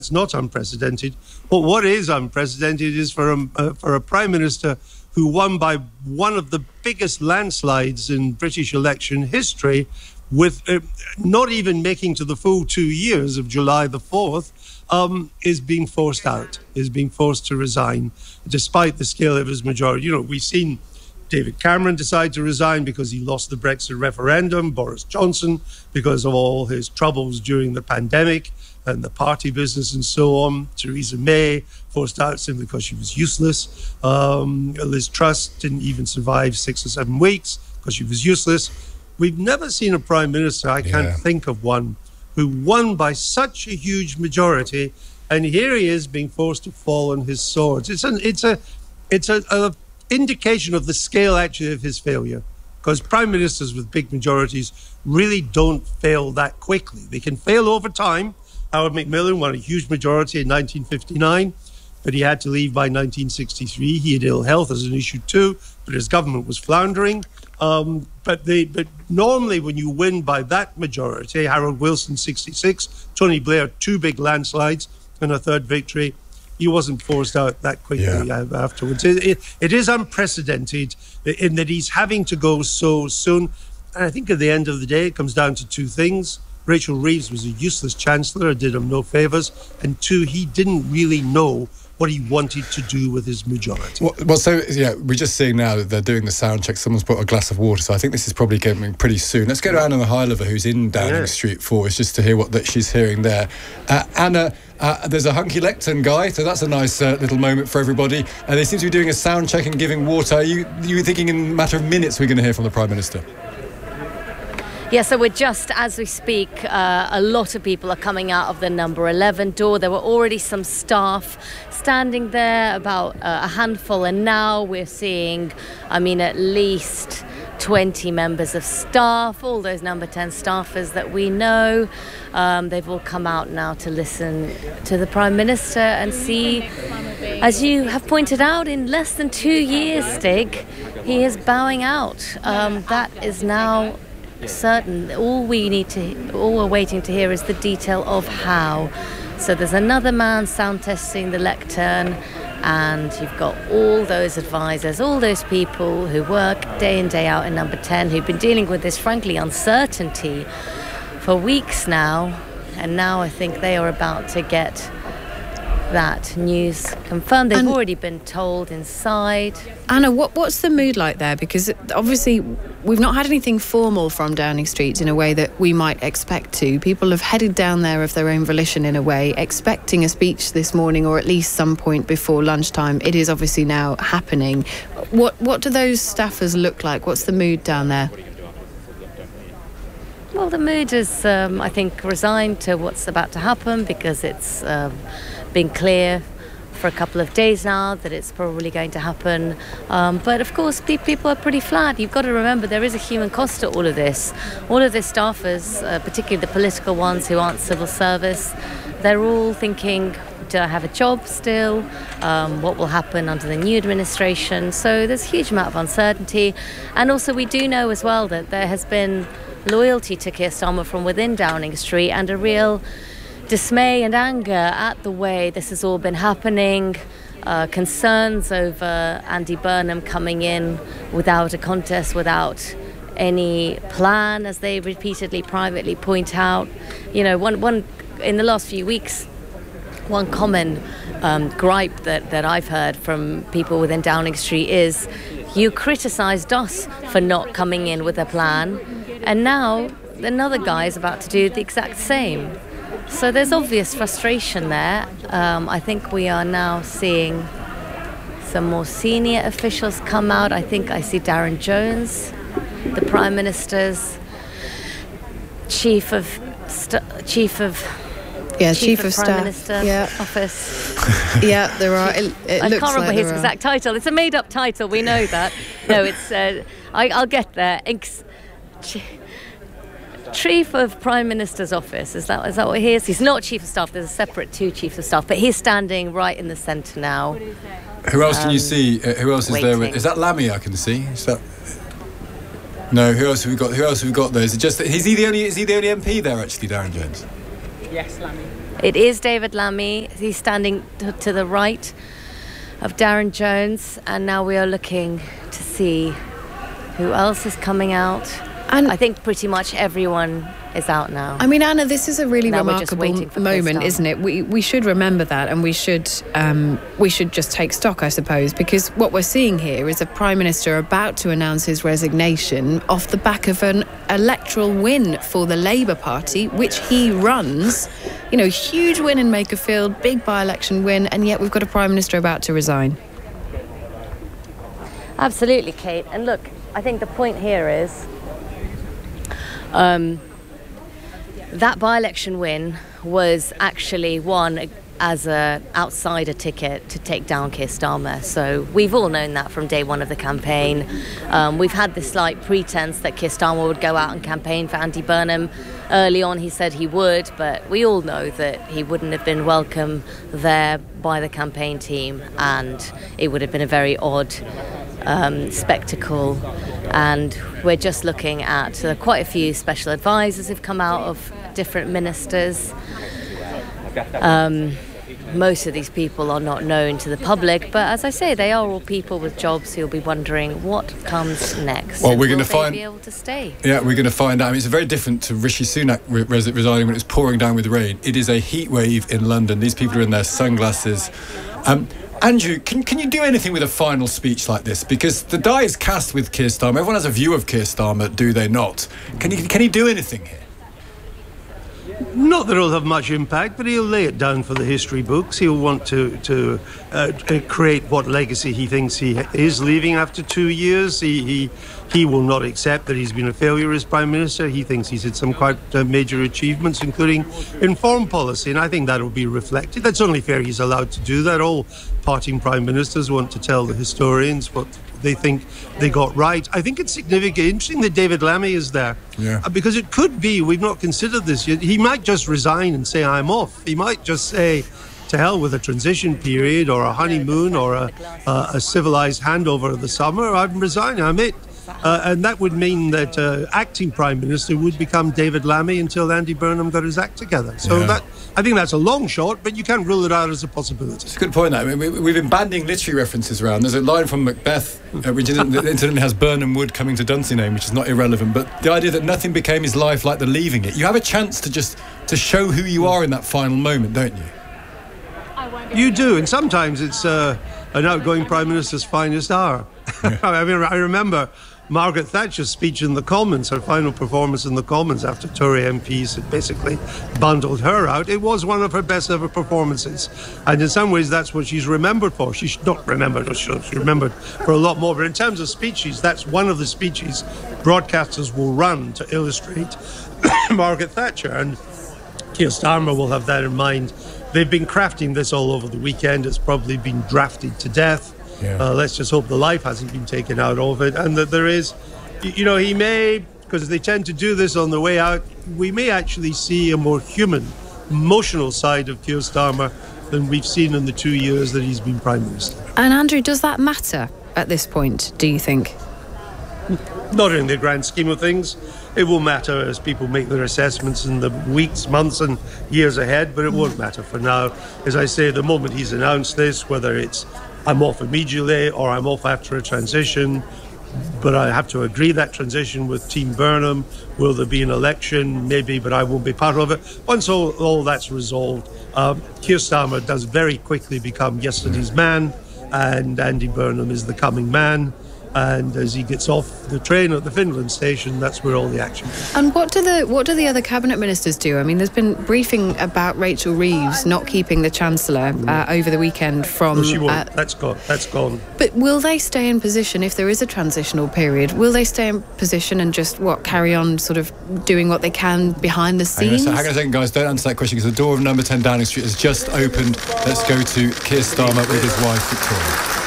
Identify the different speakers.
Speaker 1: not unprecedented. But what is unprecedented is for a Prime Minister who won by one of the biggest landslides in British election history, with not even making to the full 2 years of July the 4th, is being forced out, is being forced to resign, despite the scale of his majority. You know, we've seen David Cameron decide to resign because he lost the Brexit referendum, Boris Johnson because of all his troubles during the pandemic and the party business and so on. Theresa May forced out simply because she was useless. Liz Truss didn't even survive 6 or 7 weeks because she was useless. We've never seen a Prime Minister, I can't think of one, who won by such a huge majority, and here he is being forced to fall on his swords. It's a indication of the scale actually of his failure, because prime ministers with big majorities really don't fail that quickly. They can fail over time. Howard Macmillan won a huge majority in 1959, but he had to leave by 1963. He had ill health as an issue too, but his government was floundering. But normally when you win by that majority, Harold Wilson 66, Tony Blair 2 big landslides and a 3rd victory, he wasn't forced out that quickly afterwards. It is unprecedented in that he's having to go so soon. And I think at the end of the day, it comes down to 2 things. Rachel Reeves was a useless chancellor, did him no favours. And 2, he didn't really know what he wanted to do with his majority.
Speaker 2: Well, so, yeah, we're just seeing now that they're doing the sound check. Someone's put a glass of water, so I think this is probably coming pretty soon. Let's go to Anna Mihайлova, who's in Downing Street 4, just to hear what that she's hearing there. Anna, there's a hunky lectern guy, so that's a nice little moment for everybody. They seem to be doing a sound check and giving water. Are you thinking in a matter of minutes we're going to hear from the Prime Minister?
Speaker 3: Yeah, so we're just, as we speak, a lot of people are coming out of the number 11 door. There were already some staff standing there, about a handful, and now we're seeing, at least 20 members of staff, all those number 10 staffers that we know. They've all come out now to listen to the Prime Minister and see, as you have pointed out, in less than 2 years, Stig, he is bowing out. That is now certain. All we're waiting to hear is the detail of how. So there's another man sound testing the lectern, and you've got all those advisors, all those people who work day in, day out in number 10, who've been dealing with this, frankly, uncertainty for weeks now. And now I think they are about to get that news confirmed. They've already been told inside.
Speaker 4: Anna, what's the mood like there? Because obviously we've not had anything formal from Downing Street in a way that we might expect to. People have headed down there of their own volition in a way, expecting a speech this morning or at least some point before lunchtime. It is obviously now happening. What do those staffers look like? What's the mood down there?
Speaker 3: Well, the mood is, I think, resigned to what's about to happen, because it's been clear for a couple of days now that it's probably going to happen. But of course, people are pretty flat. You've got to remember there is a human cost to all of this. All of the staffers, particularly the political ones who aren't civil service, they're all thinking, do I have a job still? What will happen under the new administration? So there's a huge amount of uncertainty. And also we do know as well that there has been loyalty to Keir Starmer from within Downing Street, and a real dismay and anger at the way this has all been happening, concerns over Andy Burnham coming in without a contest, without any plan, as they repeatedly privately point out. You know, one in the last few weeks, one common gripe that I've heard from people within Downing Street is, you criticised us for not coming in with a plan, and now another guy is about to do the exact same. So there's obvious frustration there. I think we are now seeing some more senior officials come out. I think I see Darren Jones, the Prime Minister's chief of
Speaker 4: Prime
Speaker 3: Minister office.
Speaker 4: Yeah, there are. I can't
Speaker 3: remember his exact title. It's a made-up title. We know that. No, it's. I'll get there. Chief of Prime Minister's office. Is that what he is? He's not Chief of Staff. There's a separate 2 Chiefs of Staff, but he's standing right in the centre now.
Speaker 2: Who else can you see? Who else is
Speaker 3: waiting.
Speaker 2: there? Is that Lammy? I can see. Is that? No. Who else have we got? Who else have we got there? Is it just? Is he the only MP there? Actually, Darren Jones.
Speaker 5: Yes, Lammy.
Speaker 3: It is David Lammy. He's standing to the right of Darren Jones, and now we are looking to see who else is coming out. And I think pretty much everyone is out now.
Speaker 4: I mean, Anna, this is a really remarkable moment, isn't it? We should remember that, and we should just take stock, I suppose, because what we're seeing here is a Prime Minister about to announce his resignation off the back of an electoral win for the Labour Party, which he runs. You know, huge win in Makerfield, big by-election win, and yet we've got a Prime Minister about to resign.
Speaker 3: Absolutely, Kate. And look, I think the point here is that by-election win was actually won as an outsider ticket to take down Keir Starmer. So we've all known that from day one of the campaign. We've had this slight pretense that Keir Starmer would go out and campaign for Andy Burnham. Early on he said he would, but we all know that he wouldn't have been welcome there by the campaign team, and it would have been a very odd spectacle. And we're just looking at quite a few special advisors who've come out of different ministers. Most of these people are not known to the public, but as I say, they are all people with jobs who'll be wondering what comes next.
Speaker 2: Well, we're going to
Speaker 3: be able to stay.
Speaker 2: Yeah, we're going to find out. I mean, it's very different to Rishi Sunak resigning when it's pouring down with rain. It is a heat wave in London. These people are in their sunglasses. Andrew, can you do anything with a final speech like this? Because the die is cast with Keir Starmer. Everyone has a view of Keir Starmer, do they not? Can he do anything here?
Speaker 1: Not that it'll have much impact, but he'll lay it down for the history books. He'll want to create what legacy he thinks he is leaving after 2 years. He will not accept that he's been a failure as Prime Minister. He thinks he's had some quite major achievements, including in foreign policy, and I think that will be reflected. That's only fair he's allowed to do that. All parting Prime Ministers want to tell the historians what they think they got right. I think it's significant, interesting that David Lammy is there.
Speaker 2: Yeah.
Speaker 1: Because it could be, we've not considered this yet, he might just resign and say, I'm off. He might just say, to hell with a transition period or a honeymoon or a civilised handover of the summer, I'm resigning, I'm it. And that would mean that acting Prime Minister would become David Lammy until Andy Burnham got his act together. So that, I think that's a long shot, but you can't rule it out as a possibility.
Speaker 2: It's a good point, though. I mean, we've been banding literary references around. There's a line from Macbeth, which incidentally has Burnham Wood coming to Dunsinane, which is not irrelevant, but the idea that nothing became his life like the leaving it. You have a chance to show who you are in that final moment, don't you?
Speaker 1: You do, and sometimes it's an outgoing Prime Minister's finest hour. Yeah. I mean, I remember Margaret Thatcher's speech in the Commons, her final performance in the Commons after Tory MPs had basically bundled her out. It was one of her best ever performances. And in some ways, that's what she's remembered for. She's not remembered, she's remembered for a lot more. But in terms of speeches, that's one of the speeches broadcasters will run to illustrate Margaret Thatcher. And Keir Starmer will have that in mind. They've been crafting this all over the weekend. It's probably been drafted to death. Yeah. Let's just hope the life hasn't been taken out of it, and that there is, he may, because they tend to do this on the way out, we may actually see a more human, emotional side of Keir Starmer than we've seen in the 2 years that he's been Prime Minister.
Speaker 4: And Andrew, does that matter at this point, do you think?
Speaker 1: Not in the grand scheme of things. It will matter as people make their assessments in the weeks, months and years ahead, but it won't matter for now. As I say, the moment he's announced this, whether it's I'm off immediately or I'm off after a transition, but I have to agree that transition with Team Burnham. Will there be an election? Maybe, but I won't be part of it. Once all that's resolved, Keir Starmer does very quickly become yesterday's man, and Andy Burnham is the coming man. And as he gets off the train at the Finland station, that's where all the action is.
Speaker 4: And what do the other cabinet ministers do? I mean, there's been briefing about Rachel Reeves not keeping the Chancellor over the weekend from...
Speaker 1: No, she won't. That's gone.
Speaker 4: But will they stay in position if there is a transitional period? Will they stay in position and just, carry on sort of doing what they can behind the scenes?
Speaker 2: Hang on a second, guys. Don't answer that question because the door of number 10 Downing Street has just opened. Let's go to Keir Starmer with his wife, Victoria.